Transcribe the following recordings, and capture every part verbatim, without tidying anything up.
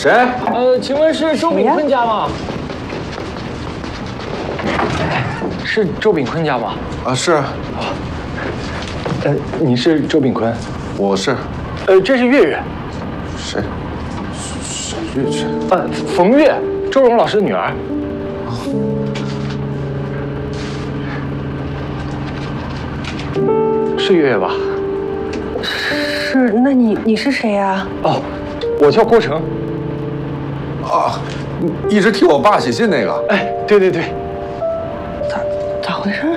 谁？ 呃，请问是周炳坤家吗？是周炳坤家吗？ 啊，是。啊。 呃，你是周炳坤？ 我是。 呃，这是月月。 谁？谁月月？ 呃，冯月，周荣老师的女儿。是月月吧？ 是，那你你是谁呀？ 哦，我叫郭成。 啊，一直替我爸写信那个。 哎，对对对。 咋咋回事？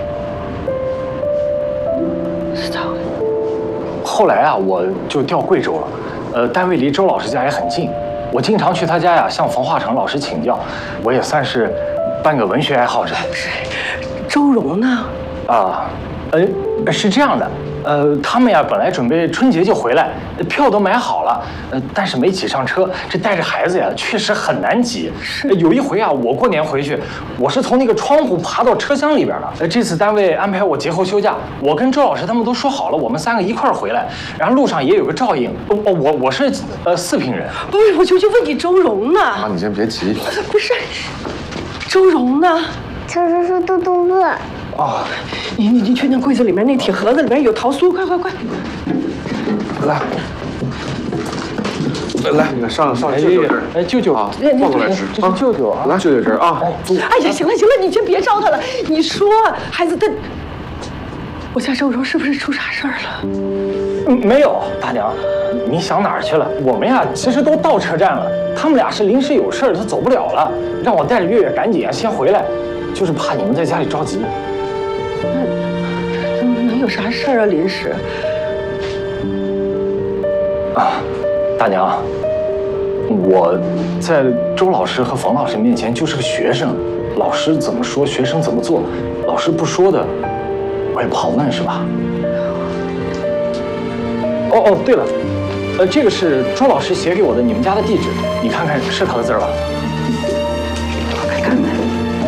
是咋回事？ 后来啊，我就调贵州了，呃，单位离周老师家也很近，我经常去他家呀，向冯化成老师请教，我也算是半个文学爱好者。 不是，周荣呢？ 啊，呃，是这样的。呃，他们呀本来准备春节就回来，票都买好了，呃，但是没挤上车。这带着孩子呀，确实很难挤。是，有一回啊，我过年回去，我是从那个窗户爬到车厢里边的。呃，这次单位安排我节后休假，我跟周老师他们都说好了，我们三个一块儿回来。然后路上也有个照应。哦，我我是呃四平人。 不是，我就就问你周荣呢？ 啊，你先别急。 不是，周荣呢？ 周叔叔肚肚饿。 哦，你你你去那柜子里面那铁盒子里面有桃酥，快快快！ 来，来，你上上哎舅舅这儿， 哎，舅舅啊， 过过来吃这是舅舅啊， 来舅舅这儿啊。 哎呀，行了行了，你先别招他了。你说，孩子他，我家周荣是不是出啥事儿了？ 嗯，没有，大娘，你想哪儿去了？我们呀，其实都到车站了，他们俩是临时有事儿，他走不了了，让我带着月月赶紧啊先回来。就是怕你们在家里着急。 那能有啥事儿啊？临时。 啊，大娘，我在周老师和冯老师面前就是个学生，老师怎么说，学生怎么做，老师不说的，我也不好问，是吧？哦哦，对了，呃，这个是周老师写给我的你们家的地址，你看看是他的字吧？ 我看看看。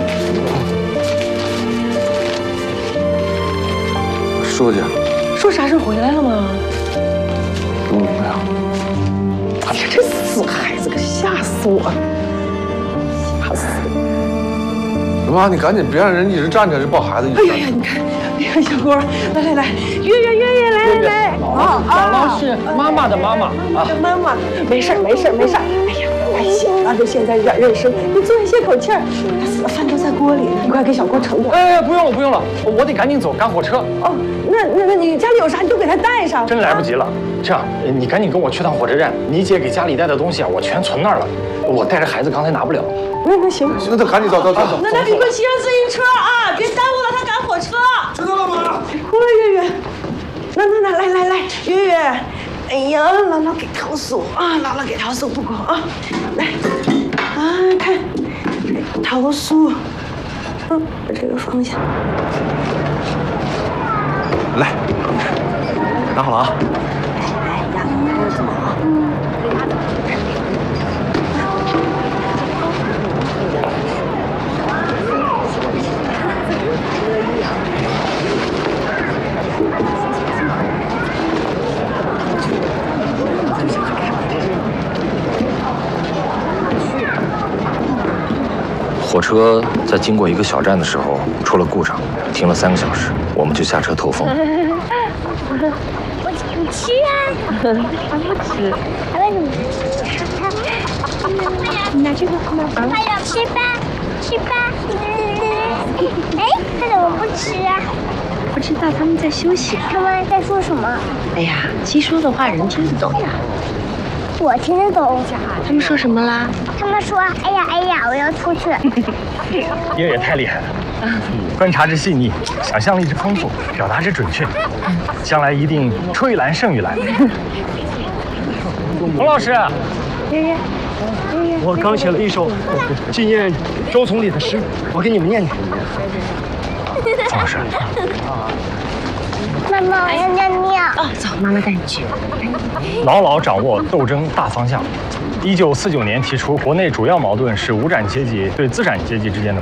说去。 说啥事回来了吗？ 嗯，没有。 哎呀，这死孩子，可吓死我！吓死我！ 妈，你赶紧别让人一直站着，就抱孩子一直站着。 哎呀呀，你看，哎呀，小郭，来来来，月月月月，来来来， 啊，姥姥是妈妈的妈妈啊， 妈妈，没事没事没事。哎呀，太小了，就现在软韧生，你坐下歇口气儿。饭都在锅里呢，你快给小郭盛点。 哎，不用了不用了，我得赶紧走，赶火车。 哦，那那那你家里有啥你都给他带上。 真来不及了，这样你赶紧跟我去趟火车站，你姐给家里带的东西啊，我全存那儿了，我带着孩子刚才拿不了。 那那行， 那就赶紧走走走走。 那那你快骑上自行车啊，别耽误了他赶火车。 知道了吗？ 过来，月月。那那那来来来，月月。哎呀，姥姥给桃酥啊，姥姥给桃酥不够啊，来，啊看，桃酥，嗯，把这个放下。 来，拿好了啊。 哎呀，这怎么了？嗯。 火车在经过一个小站的时候出了故障，停了三个小时，我们就下车透风。 我不吃啊，我不吃，为什么？你拿这个干嘛？哎呀，吃吧，吃吧。哎，他怎么不吃啊？ 不知道他们在休息。 他们在说什么？ 哎呀，鸡说的话人听得懂呀。 我听得懂。 他们说什么啦？ 他们说：“哎呀哎呀，我要出去。” 爷爷太厉害了，观察之细腻，想象力之丰富，表达之准确，将来一定出一栏胜一栏。冯老师， 爷爷，爷爷， 我刚写了一首纪念周总理的诗，我给你们念念。 冯老师， 妈妈，我要尿尿。 哦，走，妈妈带你去。 牢牢掌握斗争大方向。一九四九年提出，国内主要矛盾是无产阶级对资产阶级之间的。